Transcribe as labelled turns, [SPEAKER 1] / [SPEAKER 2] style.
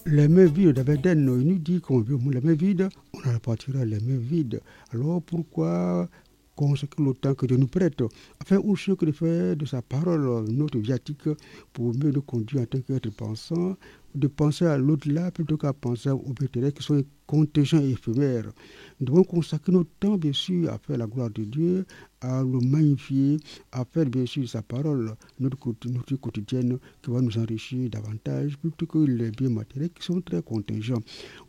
[SPEAKER 1] Les mains vides, d'Avedène, il nous dit qu'on veut les mains vides, on repartira les mains vides. Alors pourquoi consacrer le temps que Dieu nous prête, afin aussi que de faire de sa parole notre viatique pour mieux nous conduire en tant qu'être pensant, de penser à l'au-delà plutôt qu'à penser aux bêtises qui sont contingents et éphémères. Nous devons consacrer notre temps, bien sûr, à faire la gloire de Dieu, à le magnifier, à faire, bien sûr, sa parole, notre quotidienne, qui va nous enrichir davantage, plutôt que les biens matériels qui sont très contingents.